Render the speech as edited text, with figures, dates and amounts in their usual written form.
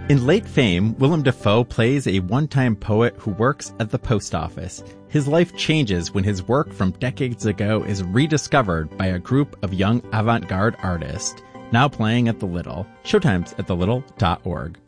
In late fame, Willem Dafoe plays a one-time poet who works at the post office. His life changes when his work from decades ago is rediscovered by a group of young avant-garde artists, now playing at the Little. Showtime's at thelittle.org.